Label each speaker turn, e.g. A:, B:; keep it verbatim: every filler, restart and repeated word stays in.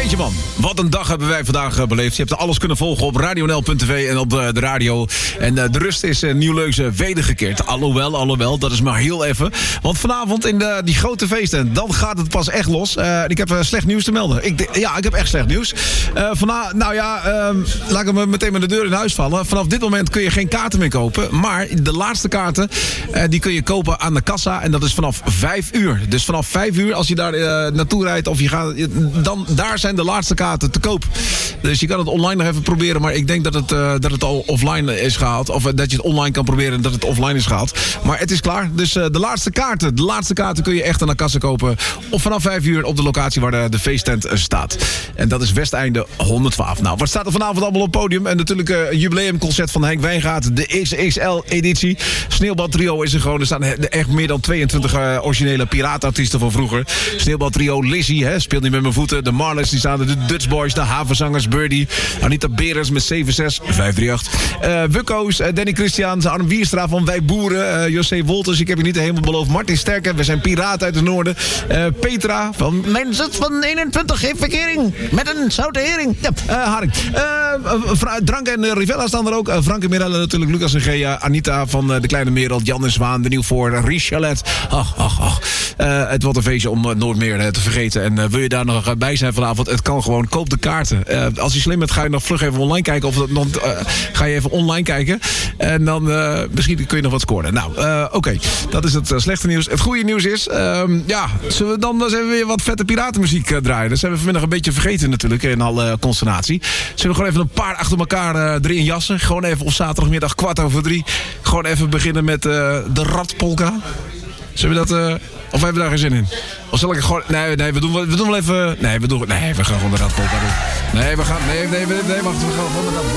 A: Jeetje man, wat een dag hebben wij vandaag uh, beleefd. Je hebt alles kunnen volgen op radionl punt tv en op uh, de radio. En uh, de rust is uh, Nieuw-Leuzen wedergekeerd. Alhoewel, alhoewel, dat is maar heel even. Want vanavond in de, die grote feesten, dan gaat het pas echt los. Uh, ik heb uh, slecht nieuws te melden. Ik, ja, ik heb echt slecht nieuws. Uh, vana, nou ja, uh, laat ik hem meteen met de deur in huis vallen. Vanaf dit moment kun je geen kaarten meer kopen. Maar de laatste kaarten, uh, die kun je kopen aan de kassa. En dat is vanaf vijf uur. Dus vanaf vijf uur, als je daar uh, naartoe rijdt of je gaat, dan daar zijn de laatste kaarten te koop. Dus je kan het online nog even proberen. Maar ik denk dat het, uh, dat het al offline is gehaald. Of uh, dat je het online kan proberen en dat het offline is gehaald. Maar het is klaar. Dus uh, de laatste kaarten. De laatste kaarten kun je echt aan de kassa kopen. Of vanaf vijf uur op de locatie waar de, de feesttent uh, staat. En dat is Westeinde honderdtwaalf. Nou, wat staat er vanavond allemaal op het podium? En natuurlijk uh, een jubileumconcert van Henk Wijngaard. De X X L-editie. Sneeuwbaltrio is er gewoon. Er staan echt meer dan tweeëntwintig uh, originele piraatartiesten van vroeger. Sneeuwbaltrio Lizzie, hè, speelt niet met mijn voeten. De Marlins, die staan er. De Dutch Boys, de Havenzangers, Birdie. Anita Berens met zeven zes vijf drie acht. Uh, Wukko's, uh, Danny Christiaans, Arm Wierstra van Wij Boeren. Uh, José Wolters, ik heb je niet helemaal beloofd. Martin Sterker, we zijn piraten uit het noorden. Uh, Petra van Mijn Zut van eenentwintig heeft verkering. Met een zoute hering. Ja, uh, haring. Uh, Drank en uh, Rivella staan er ook. Uh, Frank en Mirella natuurlijk. Lucas en Gea. Anita van uh, De Kleine Merel. Jan en Zwaan. De Nieuwvoorde. Richalet. Ach, ach, ach. Uh, het wordt een feestje om uh, nooit meer uh, te vergeten. En uh, wil je daar nog uh, bij zijn vanavond? Het kan gewoon. Koop de kaarten. Uh, als je slim bent, ga je nog vlug even online kijken. Of dan uh, ga je even online kijken. En dan uh, misschien kun je nog wat scoren. Nou, uh, oké. Okay. Dat is het uh, slechte nieuws. Het goede nieuws is... Uh, ja, zullen we dan eens even weer wat vette piratenmuziek uh, draaien? Dat zijn we vanmiddag een beetje vergeten natuurlijk. In alle uh, consternatie. Zullen we gewoon even een paar achter elkaar uh, erin jassen? Gewoon even op zaterdagmiddag kwart over drie. Gewoon even beginnen met uh, de Radpolka. Zullen we dat... Uh, Of hebben we daar geen zin in? Of zal ik gewoon... Nee, nee, we doen, we doen wel even... Nee, we doen... Nee, we gaan gewoon de Radpolka doen. Nee, we gaan... Nee, nee, nee, nee wacht. We gaan gewoon de